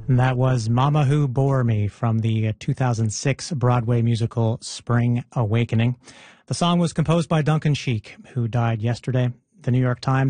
And that was Mama Who Bore Me from the 2006 Broadway musical Spring Awakening. The song was composed by Duncan Sheik, who died yesterday. The New York Times